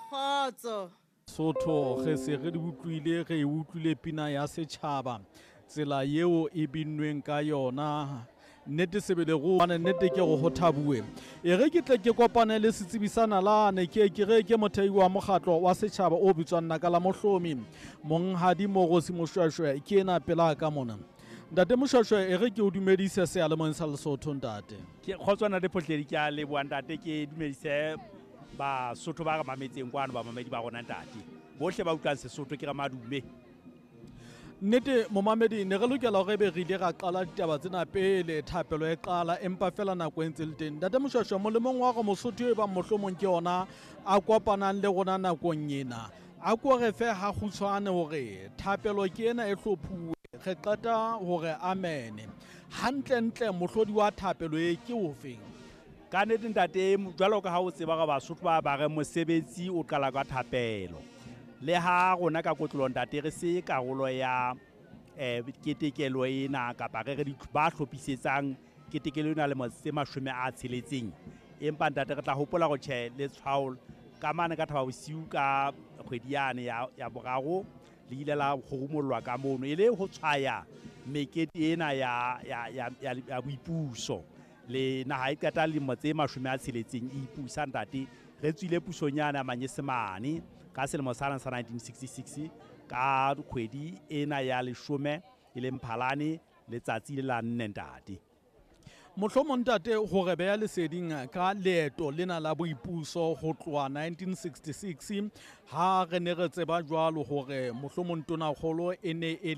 Kgotso. Sotho ge se re di utlwile re utlwile pina ya setšhaba tsela yeo e binnweng ka yona nnete sebele go bana nnete ke go go thabue e re ke tle ke kopane le setsibisana lane ke re ke mothei wa mokgatlo wa setšhaba o bitswang Nakala Mohlomi monghadi Morosi Moshweshwe ke ena pela ka mona ntate Moshweshwe e re ke o dumedise sealemoeng sa Lesotho ntate ke kgotswana le photledi ke a leboa ntate ke dumedise Basotho ba re mametseng kwana ba mamedi ba rona ntate bohle ba utlwang Sesotho ke re madume. nnete momamedi ne re lokela hore be re ile ra qala ditaba tsena pele thapelo e qala empa fela nako e ntse le teng ntate Moshweshwe molemong wa go Mosotho e bang mohlomong ke yona a kopanang le rona nakong ena a ko re fe ha kgutshwane hore thapelo ke ena e hlophuwe re qeta hore amene hantle mohlodi wa thapelo e ke o feng Ka nnete ntate jwalo ka ha o tseba ga Basotho ba re mosebetsi o qala ka thapelo le ha rona ka kotlolo ntate re se karolo ya ketekelo ena kapa re ba hlophisetsang ketekelo ena le mose 60 empa ntate re tla hopola go tjhe le tshwao ka mane ka thaba bosiu ka kgwedi yane ya boraro le ile la kgorumollwa ka mono e le ho tshwaya mekete ena ya boipuso le naha e qeta le motse 60 e ipusa ntate re tswile pusonyana Manyesemane ka selemo sa 1966 ka kgwedi ena ya 10 e le Mphalane letsatsi le la 4 ntate mohlomong ntate hore beya leseding ka leeto lena la boipuso ho tloha 1966 ha re ne re tseba jwalo hore mohlomong Tonakgolo e ne e